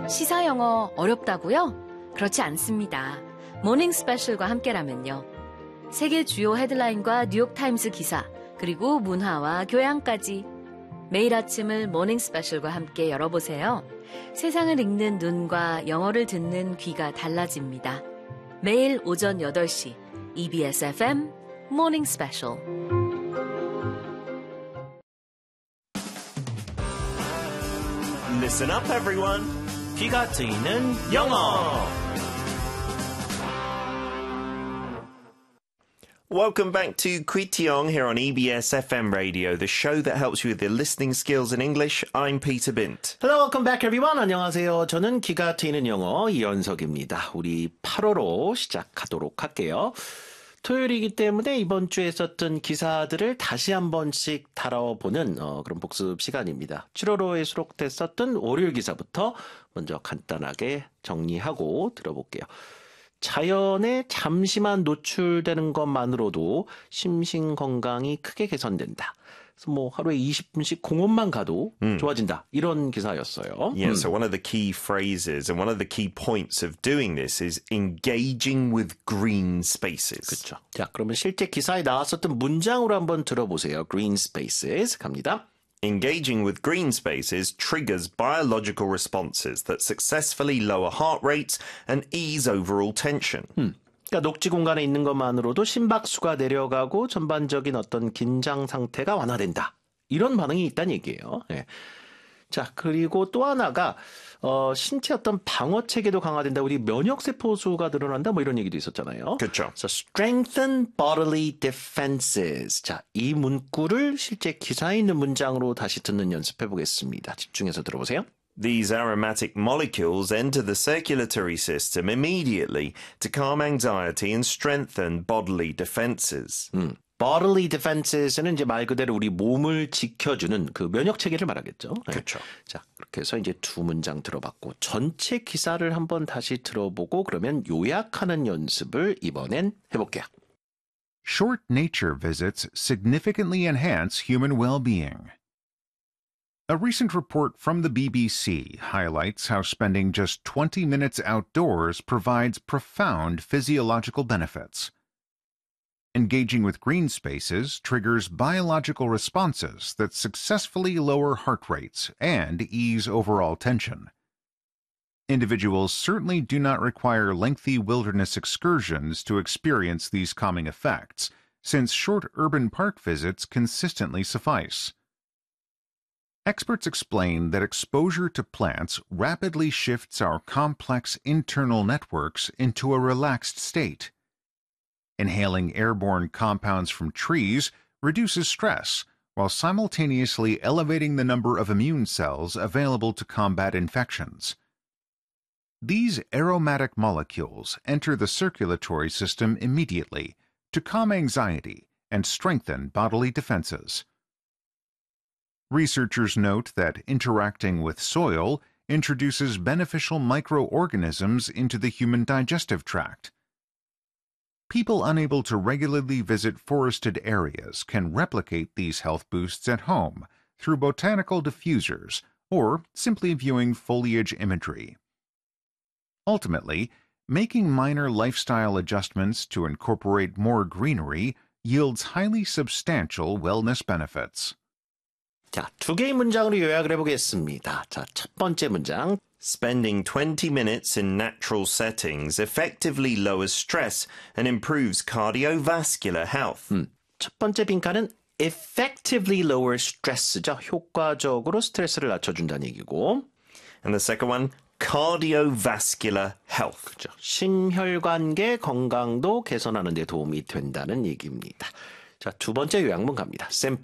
시사 영어 어렵다고요? 그렇지 않습니다. 모닝 스페셜과 함께라면요. 세계 주요 헤드라인과 뉴욕타임스 기사, 그리고 문화와 교양까지 매일 아침을 모닝 스페셜과 함께 열어보세요. 세상을 읽는 눈과 영어를 듣는 귀가 달라집니다. 매일 오전 8시 EBS FM 모닝 스페셜. Listen up, everyone. 귀가 트이는 영어. Welcome back to Kwitiong here on EBS FM Radio, the show that helps you with your listening skills in English. I'm Peter Bint. Hello, welcome back everyone. 안녕하세요. 저는 귀가 트이는 영어 이현석입니다. 우리 8호로 시작하도록 할게요. 토요일이기 때문에 이번 주에 썼던 기사들을 다시 한 번씩 다뤄보는 그런 복습 시간입니다. 7월호에 수록됐었던 월요일 기사부터 먼저 간단하게 정리하고 들어볼게요. 자연에 잠시만 노출되는 것만으로도 심신 건강이 크게 개선된다. 그래서 뭐 하루에 20분씩 공원만 가도 좋아진다. 이런 기사였어요. Yeah, so one of the key phrases and one of the key points of doing this is engaging with green spaces. 그렇죠. 자, 그러면 실제 기사에 나왔었던 문장으로 한번 들어보세요. Green spaces 갑니다. Engaging with green spaces triggers biological responses that successfully lower heart rates and ease overall tension. 그러니까 녹지 공간에 있는 것만으로도 심박수가 내려가고 전반적인 어떤 긴장 상태가 완화된다. 이런 반응이 있다는 얘기예요. 네. 자, 그리고 또 하나가 신체 어떤 방어 체계도 강화된다. 우리 면역 세포 수가 늘어난다. 뭐 이런 얘기도 있었잖아요. 그렇죠. So strengthen bodily defenses. 자, 이 문구를 실제 기사에 있는 문장으로 다시 듣는 연습해 보겠습니다. 집중해서 들어보세요. These aromatic molecules enter the circulatory system immediately to calm anxiety and strengthen bodily defenses. bodily defenses는 이제 말 그대로 우리 몸을 지켜주는 그 면역 체계를 말하겠죠. 그렇죠. 자, 그렇게 해서 이제 두 문장 들어봤고 전체 기사를 한번 다시 들어보고 그러면 요약하는 연습을 이번엔 해볼게요. Short nature visits significantly enhance human well-being. A recent report from the BBC highlights how spending just 20 minutes outdoors provides profound physiological benefits. Engaging with green spaces triggers biological responses that successfully lower heart rates and ease overall tension. Individuals certainly do not require lengthy wilderness excursions to experience these calming effects, since short urban park visits consistently suffice. Experts explain that exposure to plants rapidly shifts our complex internal networks into a relaxed state. Inhaling airborne compounds from trees reduces stress, while simultaneously elevating the number of immune cells available to combat infections. These aromatic molecules enter the circulatory system immediately to calm anxiety and strengthen bodily defenses. Researchers note that interacting with soil introduces beneficial microorganisms into the human digestive tract. People unable to regularly visit forested areas can replicate these health boosts at home through botanical diffusers or simply viewing foliage imagery. Ultimately, making minor lifestyle adjustments to incorporate more greenery yields highly substantial wellness benefits. 자, 두 개의 문장으로 요약을 해보겠습니다. 자, 첫 번째 문장. Spending 20 minutes in natural settings effectively lowers stress and improves cardiovascular health. 첫 번째 빈칸은 effectively lower stress죠. 효과적으로 스트레스를 낮춰준다는 얘기고. And the second one, cardiovascular health. 그렇죠. 심혈관계 건강도 개선하는 데 도움이 된다는 얘기입니다. 자, 두 번째 요약문 갑니다.